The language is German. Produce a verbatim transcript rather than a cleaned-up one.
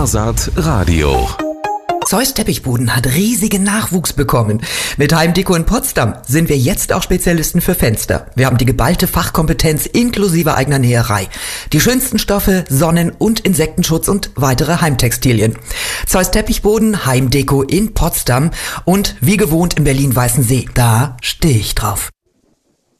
Wahrsat Radio. Zeus Teppichboden hat riesigen Nachwuchs bekommen. Mit Heimdeko in Potsdam sind wir jetzt auch Spezialisten für Fenster. Wir haben die geballte Fachkompetenz inklusive eigener Näherei. Die schönsten Stoffe, Sonnen- und Insektenschutz und weitere Heimtextilien. Zeus Teppichboden, Heimdeko in Potsdam und wie gewohnt in Berlin-Weißensee. Da stehe ich drauf.